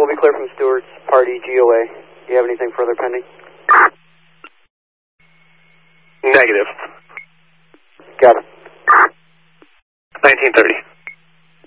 we'll be clear from Stewart's party GOA. Do you have anything further pending? Negative. Got it. 1930.